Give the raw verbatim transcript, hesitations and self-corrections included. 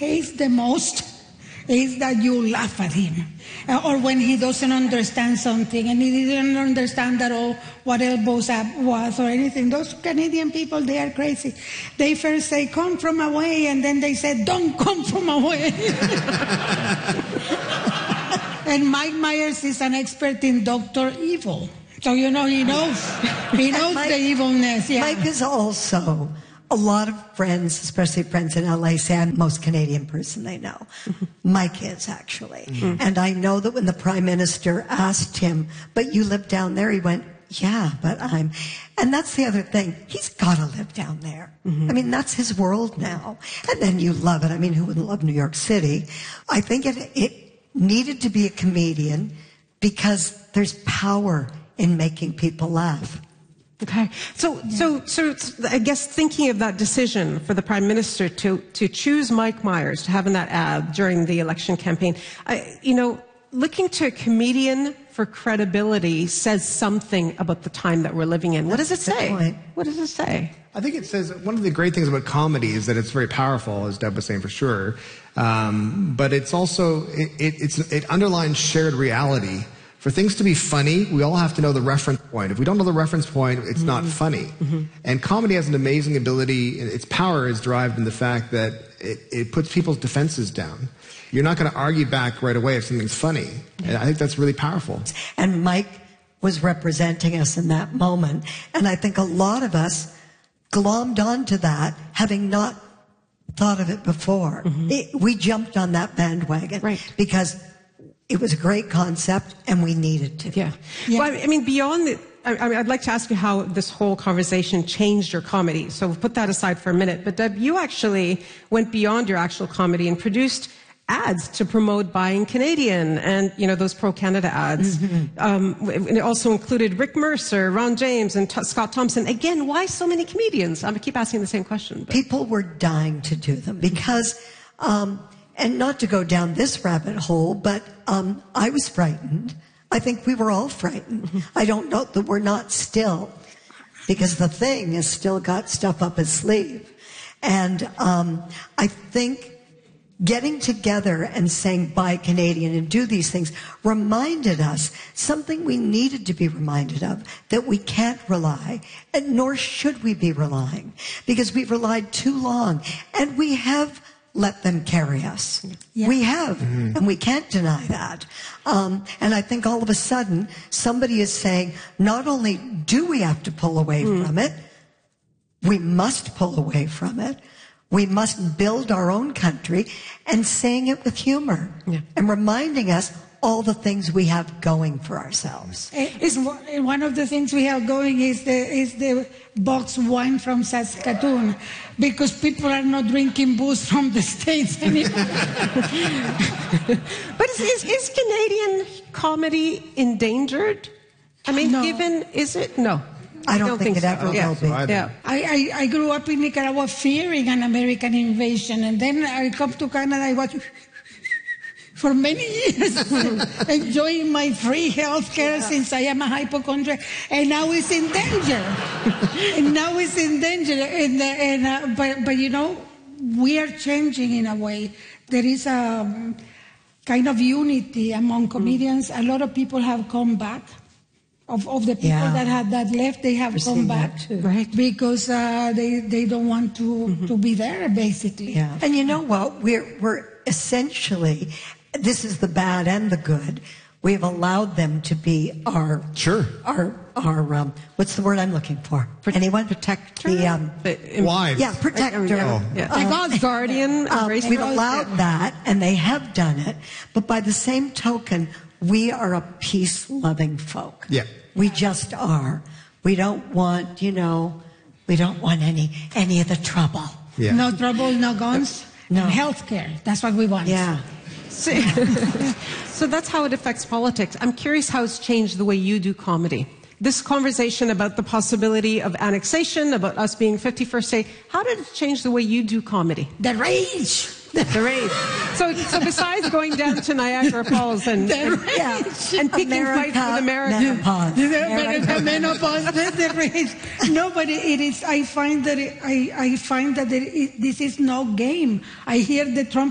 hates the most is that you laugh at him. Uh, or when he doesn't understand something and he didn't understand at all what elbows up was or anything. Those Canadian people, they are crazy. They first say, come from away, and then they say, don't come from away. And Mike Myers is an expert in Doctor Evil. So, you know, he knows. He knows Mike, the evilness. Yeah. Mike is also... A lot of friends, especially friends in L A, say I'm the most Canadian person they know. Mm-hmm. Mike is, actually. Mm-hmm. And I know that when the Prime Minister asked him, but you live down there, he went, yeah, but I'm... And that's the other thing. He's got to live down there. Mm-hmm. I mean, that's his world now. And then you love it. I mean, who wouldn't love New York City? I think it, it needed to be a comedian because there's power in making people laugh. Okay. So, yeah. so, so I guess thinking of that decision for the Prime Minister to, to choose Mike Myers to have in that ad during the election campaign, I, you know, looking to a comedian for credibility says something about the time that we're living in. What does it say? What does it say? I think it says one of the great things about comedy is that it's very powerful, as Deb was saying for sure. Um, but it's also, it, it, it's, it underlines shared reality. For things to be funny, we all have to know the reference point. If we don't know the reference point, it's mm-hmm. not funny. Mm-hmm. And comedy has an amazing ability. Its power is derived in the fact that it, it puts people's defenses down. You're not going to argue back right away if something's funny. And I think that's really powerful. And Mike was representing us in that moment. And I think a lot of us glommed onto that, having not thought of it before. Mm-hmm. It, we jumped on that bandwagon. Right. Because it was a great concept, and we needed to. Yeah. yeah. Well, I mean, beyond the, I, I mean, I'd like to ask you how this whole conversation changed your comedy. So we'll put that aside for a minute. But Deb, you actually went beyond your actual comedy and produced ads to promote buying Canadian, and you know those pro-Canada ads. Mm-hmm. um, it also included Rick Mercer, Ron James, and T- Scott Thompson. Again, why so many comedians? I keep asking the same question. But. People were dying to do them because. Um, And not to go down this rabbit hole, but um, I was frightened. I think we were all frightened. Mm-hmm. I don't know that we're not still, because the thing has still got stuff up its sleeve. And um, I think getting together and saying buy Canadian and do these things reminded us something we needed to be reminded of, that we can't rely, and nor should we be relying, because we've relied too long, and we have let them carry us. Yeah. We have, mm-hmm. and we can't deny that. Um, and I think all of a sudden, somebody is saying, not only do we have to pull away mm. from it, we must pull away from it. We must build our own country, and saying it with humor, yeah. and reminding us all the things we have going for ourselves. Is one of the things we have going is the is the box wine from Saskatoon, because people are not drinking booze from the States anymore. But is, is, is Canadian comedy endangered? I mean, no. given, is it? No. I don't, I don't think, think it ever so. will yeah. be. So yeah. I, I, I grew up in Nicaragua fearing an American invasion, and then I come to Canada, I was... for many years, enjoying my free health care yeah. since I am a hypochondriac, and now it's in danger. and now it's in danger. And, and, uh, but, but, you know, we are changing in a way. There is a um, kind of unity among comedians. Mm. A lot of people have come back. Of, of the people yeah. that had that left, they have We're come back. Right. Because uh, they, they don't want to, mm-hmm. to be there, basically. Yeah. And you know what? We're, we're essentially... This is the bad and the good. We have allowed them to be our sure our our um, what's the word I'm looking for? Anyone protect the um, wives? Yeah, protector. Oh. Yeah. Um, God's guardian. Um, we've allowed that, and they have done it. But by the same token, we are a peace-loving folk. Yeah, we just are. We don't want, you know, we don't want any any of the trouble. Yeah. No trouble, no guns, no health care. That's what we want. Yeah. So, so that's how it affects politics. I'm curious how it's changed the way you do comedy. This conversation about the possibility of annexation, about us being fifty-first state, how did it change the way you do comedy? The rage. The rage. So, so besides going down to Niagara Falls and and, yeah, and picking fights with America, menopause, America, menopause, the rage. No, but it, it is. I find that it, I I find that it, it, this is no game. I hear the Trump